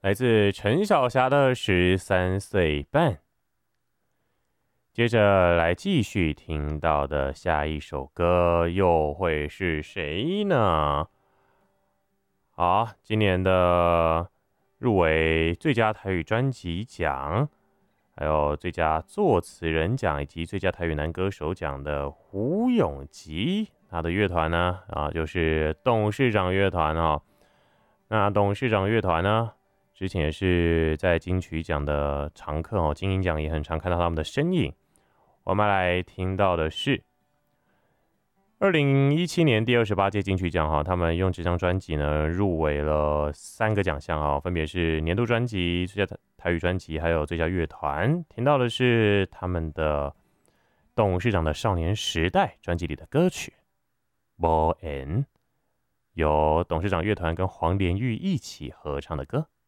来自陈小霞的13岁半。接着来继续听到的下一首歌又会是谁呢？好，今年的入围最佳台语专辑奖，还有最佳作词人奖以及最佳台语男歌手奖的胡永吉，他的乐团呢就是董事长乐团哦。那董事长乐团呢，之前也是在金曲奖的常客哦，金鹰奖也很常看到他们的身影。我们来听到的是2017年第28届金曲奖哈，他们用这张专辑呢入围了3个奖项啊，分别是年度专辑、最佳台语专辑，还有最佳乐团。听到的是他们的董事长的少年时代专辑里的歌曲《无缘》，由董事长乐团跟黄连玉一起合唱的歌。